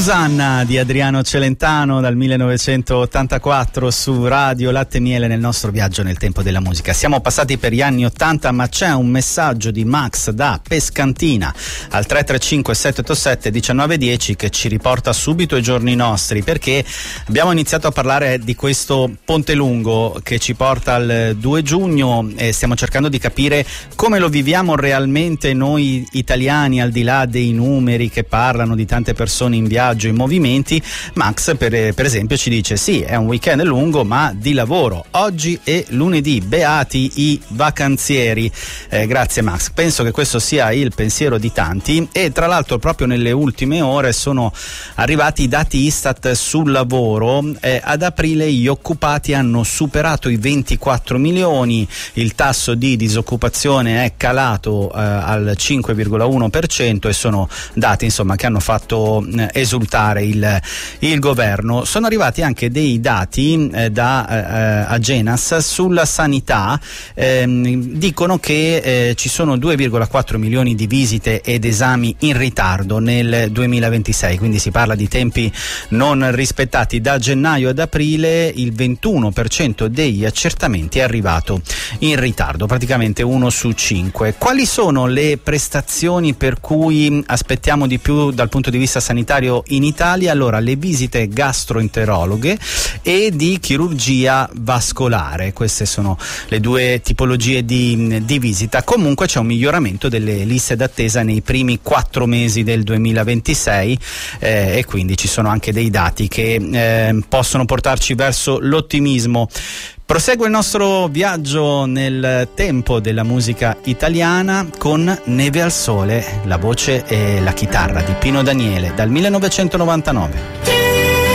Susanna di Adriano Celentano dal 1984 su Radio Latte e Miele nel nostro viaggio nel tempo della musica. Siamo passati per gli anni 80, ma c'è un messaggio di Max da Pescantina al 335 787 1910 che ci riporta subito ai giorni nostri, perché abbiamo iniziato a parlare di questo ponte lungo che ci porta al 2 giugno e stiamo cercando di capire come lo viviamo realmente noi italiani, al di là dei numeri che parlano di tante persone in viaggio, in movimenti. Max per esempio ci dice: sì, è un weekend lungo ma di lavoro, oggi e lunedì, beati i vacanzieri. Grazie Max, penso che questo sia il pensiero di tanti. E tra l'altro proprio nelle ultime ore sono arrivati i dati Istat sul lavoro. Ad aprile gli occupati hanno superato i 24 milioni, il tasso di disoccupazione è calato al 5,1% e sono dati insomma che hanno fatto esultare il governo. Sono arrivati anche dei dati da Agenas sulla sanità, dicono che ci sono 2,4 milioni di visite ed esami in ritardo nel 2026, quindi si parla di tempi non rispettati. Da gennaio ad aprile il 21% degli accertamenti è arrivato in ritardo, praticamente 1 su 5. Quali sono le prestazioni per cui aspettiamo di più dal punto di vista sanitario in Italia? Allora, le visite gastroenterologhe e di chirurgia vascolare, queste sono le due tipologie di visita. Comunque c'è un miglioramento delle liste d'attesa nei primi 4 mesi del 2026 e quindi ci sono anche dei dati che possono portarci verso l'ottimismo. Prosegue il nostro viaggio nel tempo della musica italiana con Neve al Sole, la voce e la chitarra di Pino Daniele dal 1999.